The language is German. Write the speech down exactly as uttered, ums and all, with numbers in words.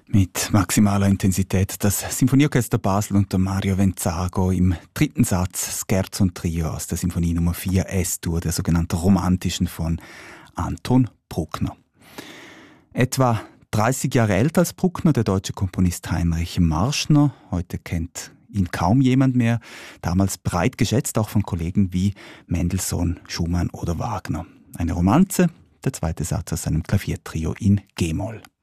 Mit maximaler Intensität das Sinfonieorchester Basel unter Mario Venzago im dritten Satz Scherzo und Trio aus der Sinfonie Nummer vier S-Dur, der sogenannten romantischen von Anton Bruckner. Etwa dreißig Jahre älter als Bruckner, der deutsche Komponist Heinrich Marschner. Heute kennt ihn kaum jemand mehr. Damals breit geschätzt, auch von Kollegen wie Mendelssohn, Schumann oder Wagner. Eine Romanze, der zweite Satz aus seinem Klaviertrio in G-Moll.